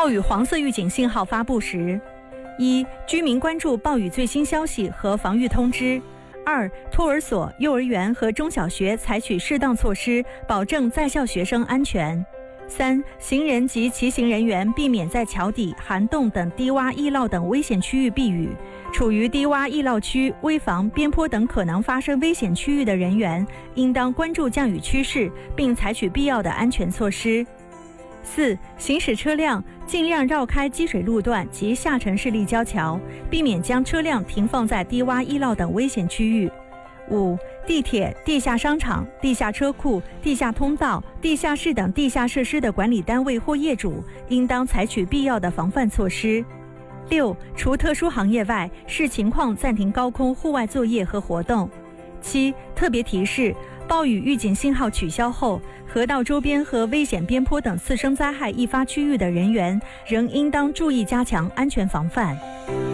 暴雨黄色预警信号发布时：一、居民关注暴雨最新消息和防御通知；二、托儿所、幼儿园和中小学采取适当措施，保证在校学生安全；三、行人及骑行人员避免在桥底、涵洞等低洼易涝等危险区域避雨。处于低洼易涝区、危房、边坡等可能发生危险区域的人员，应当关注降雨趋势，并采取必要的安全措施。四、行驶车辆尽量绕开积水路段及下沉式立交桥，避免将车辆停放在低洼易涝等危险区域。五、地铁、地下商场、地下车库、地下通道、地下室等地下设施的管理单位或业主，应当采取必要的防范措施。六、除特殊行业外，视情况暂停高空户外作业和活动。七、特别提示：暴雨预警信号取消后，河道周边和危险边坡等次生灾害易发区域的人员，仍应当注意加强安全防范。